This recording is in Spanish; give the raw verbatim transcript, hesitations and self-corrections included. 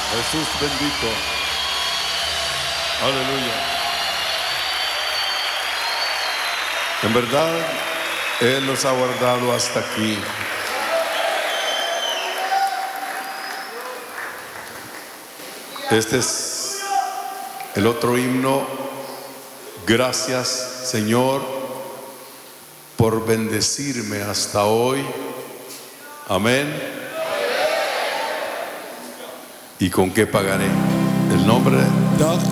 Jesús bendito. Aleluya. En verdad, Él nos ha guardado hasta aquí. Este es el otro himno. Gracias, Señor, por bendecirme hasta hoy. Amén. ¿Y con qué pagaré? El nombre